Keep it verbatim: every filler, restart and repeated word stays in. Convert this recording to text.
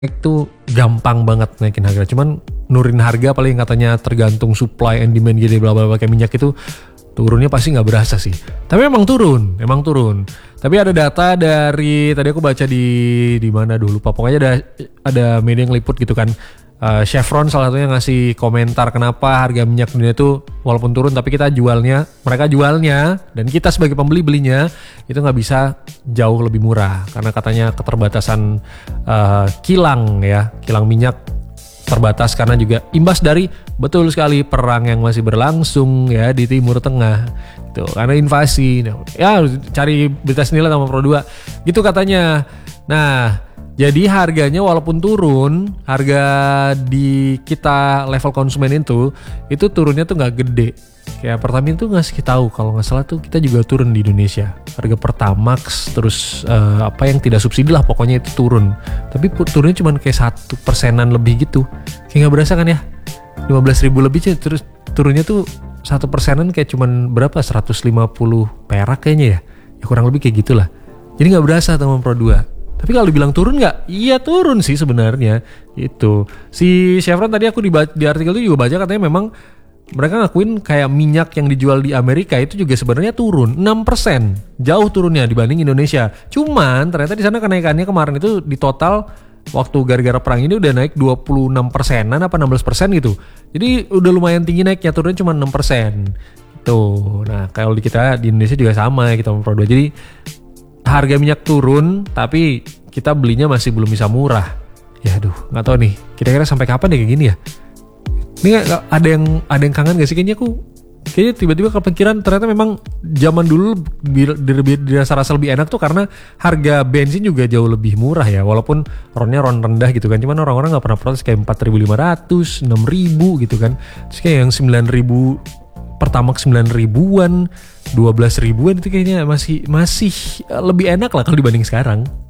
Itu gampang banget naikin harga, cuman nurunin harga paling katanya tergantung supply and demand gitu bla bla bla, kayak minyak itu turunnya pasti nggak berasa sih. Tapi emang turun, emang turun. Tapi ada data dari tadi aku baca di di mana dulu, lupa. Pokoknya ada ada media yang liput gitu kan. Uh, Chevron salah satunya ngasih komentar kenapa harga minyak dunia itu walaupun turun tapi kita jualnya, mereka jualnya dan kita sebagai pembeli belinya itu nggak bisa jauh lebih murah karena katanya keterbatasan uh, kilang ya, kilang minyak terbatas karena juga imbas dari betul sekali perang yang masih berlangsung ya di Timur Tengah gitu, karena invasi ya, cari berita sendiri sama Pro dua gitu katanya. Nah, jadi harganya walaupun turun, harga di kita level konsumen itu, itu turunnya tuh nggak gede. Kayak Pertamina tuh ngasih tahu kalau nggak salah tuh kita juga turun di Indonesia. Harga Pertamax terus uh, apa yang tidak subsidi lah pokoknya itu turun. Tapi turunnya cuma kayak satu persenan lebih gitu. Kayak nggak berasa kan ya? lima belas ribu lebih sih, terus turunnya tuh satu persenan kayak cuman berapa? seratus lima puluh perak kayaknya ya. Ya kurang lebih kayak gitulah. Jadi nggak berasa teman Pro dua. Tapi kalau dibilang turun nggak? Iya turun sih sebenarnya. Itu si Chevron tadi aku di, di artikel itu juga baca katanya memang mereka ngakuin kayak minyak yang dijual di Amerika itu juga sebenarnya turun enam persen. Jauh turunnya dibanding Indonesia. Cuman ternyata di sana kenaikannya kemarin itu di total waktu gara-gara perang ini udah naik dua puluh enam persenan apa enam belas persen gitu. Jadi udah lumayan tinggi naiknya, turunnya cuma enam persen. Tuh. Nah, kalau di kita di Indonesia juga sama ya kita Pro dua. Jadi harga minyak turun tapi kita belinya masih belum bisa murah. Ya aduh, nggak tahu nih. Kira-kira sampai kapan ya kayak gini ya? Ini gak, ada yang ada yang kangen gak sih kayaknya aku? Kayaknya tiba-tiba kepikiran ternyata memang zaman dulu dirasa-rasa lebih enak tuh karena harga bensin juga jauh lebih murah ya. Walaupun ronnya ron rendah gitu kan. Cuman orang-orang nggak pernah protes kayak empat ribu lima ratus, enam ribu gitu kan. Terus kayak yang sembilan ribu Pertamax sembilan ribuan, dua belas ribuan itu kayaknya masih masih lebih enak lah kalau dibanding sekarang.